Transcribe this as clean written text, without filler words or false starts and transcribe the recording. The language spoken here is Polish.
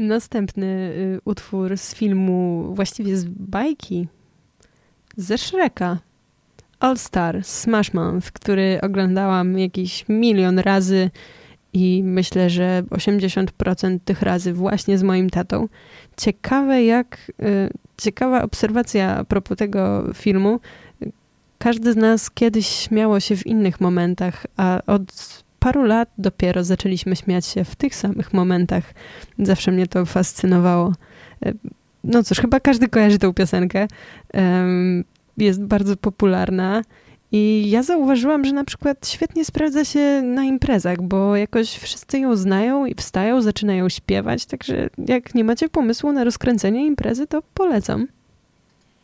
Następny utwór z filmu, właściwie z bajki, ze Shreka. All Star, Smash Mouth, który oglądałam jakiś milion razy i myślę, że 80% tych razy właśnie z moim tatą. Ciekawa obserwacja a propos tego filmu. Każdy z nas kiedyś śmiało się w innych momentach, a od paru lat dopiero zaczęliśmy śmiać się w tych samych momentach. Zawsze mnie to fascynowało. No cóż, chyba każdy kojarzy tę piosenkę. Jest bardzo popularna i ja zauważyłam, że na przykład świetnie sprawdza się na imprezach, bo jakoś wszyscy ją znają i wstają, zaczynają śpiewać, także jak nie macie pomysłu na rozkręcenie imprezy, to polecam.